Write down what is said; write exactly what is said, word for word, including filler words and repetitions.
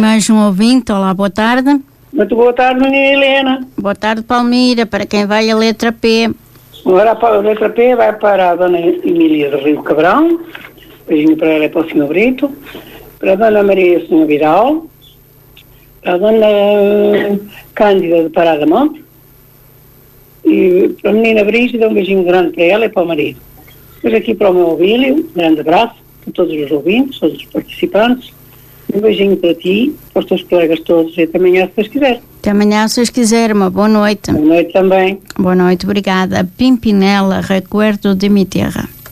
mais um ouvinte. Olá, boa tarde. Muito boa tarde, menina Helena. Boa tarde, Palmira. Para quem vai a letra P? Agora a letra P vai para a dona Emília do Rio Cabrão. Beijinho para ela e para o senhor Brito. Para a dona Maria e o senhor Vidal. Para a dona Cândida de Parada Monte. E para a menina Brígida, um beijinho grande para ela e para o marido. Depois aqui para o meu Ovílio, um grande abraço para todos os ouvintes, todos os participantes. Um beijinho para ti, para os teus colegas todos, e até amanhã, se Deus quiser. Até amanhã, se Deus quiser. Uma boa noite. Boa noite também. Boa noite, obrigada. Pimpinela, Recuerdo de mi Tierra.